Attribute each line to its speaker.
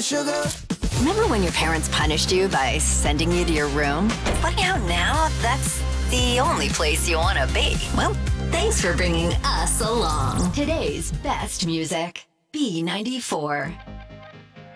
Speaker 1: sugar.
Speaker 2: Remember when your parents punished you by sending you to your room? Funny how now that's the only place you want to be. Well, thanks for bringing us along. Today's best music. B94.